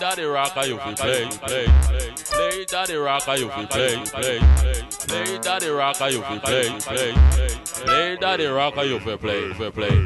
daddy rocker, you fi play, play. Play daddy rocker, you fi play, play. Play daddy rocker, you fi play, play. Play daddy rocker, you fi play, play.